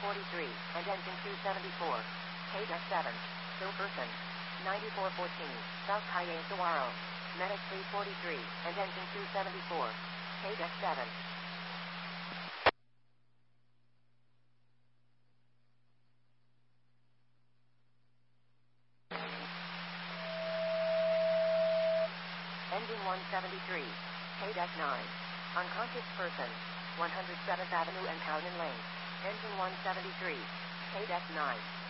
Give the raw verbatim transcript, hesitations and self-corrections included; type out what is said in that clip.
forty-three, and engine two seventy-four. K seven. Silverton. ninety-four fourteen, South Highway Saguaro. Medic three forty-three, and engine two seventy-four. K seven. Engine one seventy-three. K nine. Unconscious person. one hundred seventh Avenue and Howden Lane. Engine one seventy-three. K nine.